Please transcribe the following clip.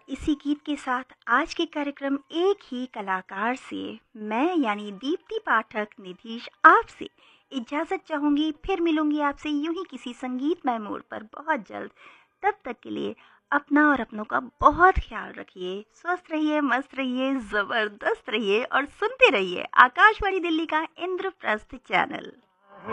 इसी गीत के साथ आज के कार्यक्रम एक ही कलाकार से मैं यानी दीप्ति पाठक निधीश आपसे इजाज़त चाहूँगी। फिर मिलूँगी आपसे यूं ही किसी संगीतमय मोड़ पर बहुत जल्द। तब तक के लिए अपना और अपनों का बहुत ख्याल रखिए। स्वस्थ रहिए, मस्त रहिए, ज़बरदस्त रहिए और सुनते रहिए आकाशवाणी दिल्ली का इंद्रप्रस्थ चैनल।